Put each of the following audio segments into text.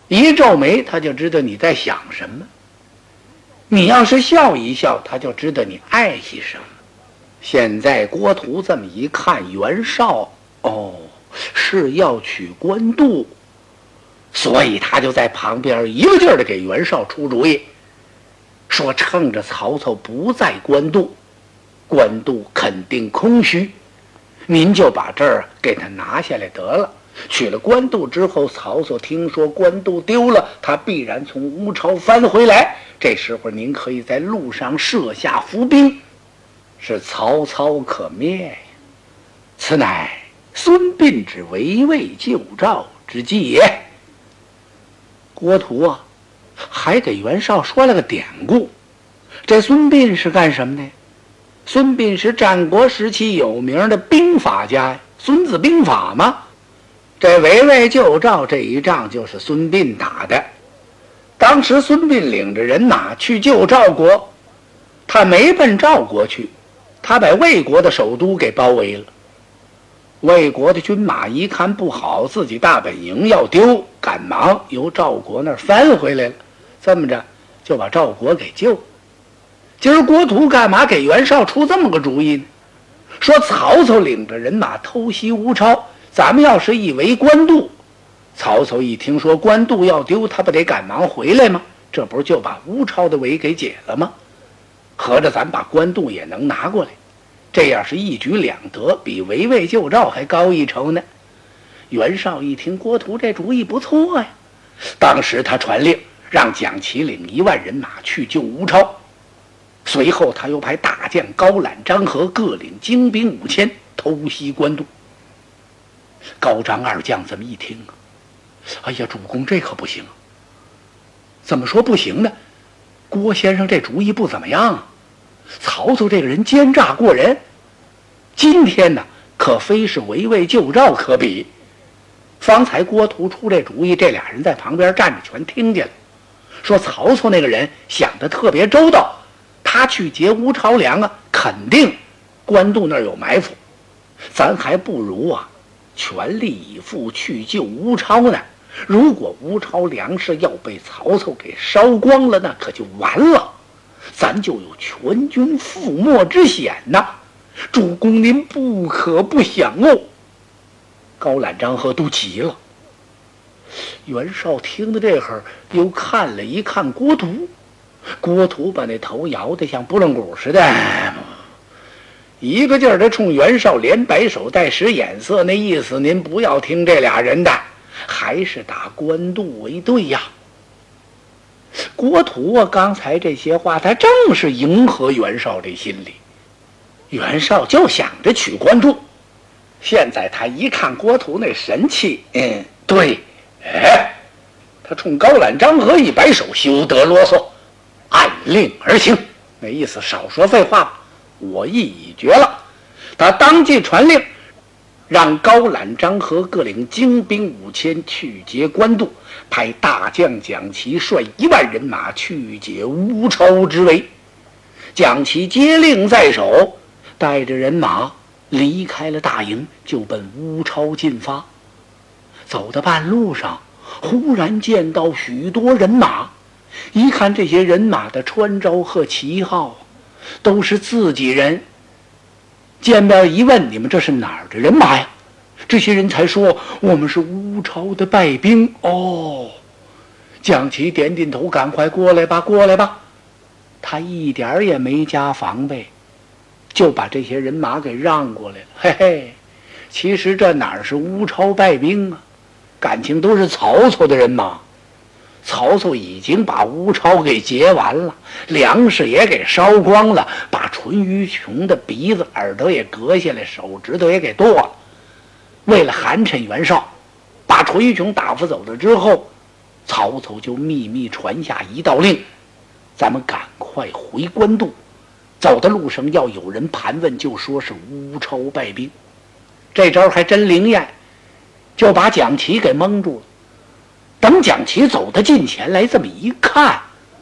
一皱眉他就知道你在想什么，你要是笑一笑他就知道你爱惜什么。现在郭图这么一看，袁绍是要取官渡，所以他就在旁边一个劲儿的给袁绍出主意，说趁着曹操不在官渡，官渡肯定空虚，您就把这儿给他拿下来得了。取了官渡之后，曹操听说官渡丢了，他必然从乌巢翻回来，这时候您可以在路上设下伏兵，使曹操可灭呀。此乃孙膑之围魏救赵之计也。郭图还给袁绍说了个典故。这孙膑是干什么的？孙膑是战国时期有名的兵法家呀，孙子兵法嘛。这围魏救赵这一仗就是孙膑打的。当时孙膑领着人马去救赵国，他没奔赵国去，他把魏国的首都给包围了。魏国的军马一看不好，自己大本营要丢，赶忙由赵国那儿翻回来了，这么着就把赵国给救。今儿郭图干嘛给袁绍出这么个主意呢？说曹操领着人马偷袭乌巢，咱们要是一围官渡，曹操一听说官渡要丢，他不得赶忙回来吗？这不是就把乌巢的围给解了吗？合着咱把官渡也能拿过来，这样是一举两得，比围魏救赵还高一筹呢。袁绍一听郭图这主意不错呀，当时他传令让蒋齐领1万人马去救乌巢，随后他又派大将高览、张合各领精兵5000偷袭官渡。高张二将这么一听哎呀，主公这可不行。怎么说不行呢？郭先生这主意不怎么样啊。曹操这个人奸诈过人，今天呢可非是围魏救赵可比。方才郭图出这主意，这俩人在旁边站着全听见了，说曹操那个人想得特别周到，他去劫乌巢粮肯定官渡那儿有埋伏，咱还不如全力以赴去救乌巢呢。如果乌巢粮食要被曹操给烧光了，那可就完了，咱就有全军覆没之险呐！主公您不可不想哦。高览、张合都急了。袁绍听到这会儿，又看了一看郭图，郭图把那头摇得像拨浪鼓似的，一个劲儿的冲袁绍连摆手带使眼色，那意思您不要听这俩人的，还是打官渡为对呀。郭图刚才这些话他正是迎合袁绍这心理，袁绍就想着取官渡。现在他一看郭图那神气，对，他冲高览、张合一摆手，休得啰嗦，按令而行。那意思少说废话，我意已决了。他当即传令，让高览、张合各领精兵5000去劫官渡，派大将蒋齐率1万人马去解乌巢之围。蒋齐接令在手，带着人马离开了大营，就奔乌巢进发。走到半路上，忽然见到许多人马，一看这些人马的穿着和旗号都是自己人。见面一问，你们这是哪儿的人马呀？这些人才说，我们是乌巢的败兵。蒋齐点点头，赶快过来吧，过来吧。他一点也没加防备，就把这些人马给让过来了。嘿嘿，其实这哪是乌巢败兵啊，感情都是曹操的人马。曹操已经把乌巢给劫完了，粮食也给烧光了，把淳于琼的鼻子耳朵也割下来，手指头也给剁了。为了寒碜袁绍，把淳于琼打发走了之后，曹操就秘密传下一道令，咱们赶快回官渡，走的路上要有人盘问，就说是乌巢败兵。这招还真灵验，就把蒋齐给蒙住了。等蒋齐走到近前来，这么一看，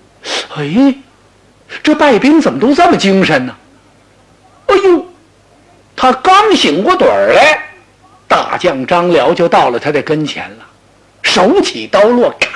这败兵怎么都这么精神呢？他刚醒过盹儿来，大将张辽就到了他的跟前了，手起刀落，